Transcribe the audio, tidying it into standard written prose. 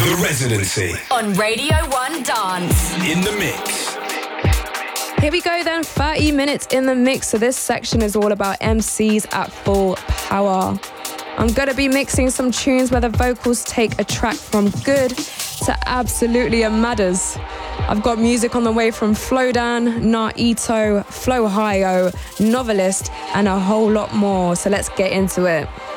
The Residency. On Radio 1 Dance. In the mix. Here we go then, 30 minutes in the mix. So this section is all about MCs at full power. I'm going to be mixing some tunes where the vocals take a track from good to absolutely a madders. I've got music on the way from Flowdan, Naito, Flowhio, Novelist, and a whole lot more. So let's get into it.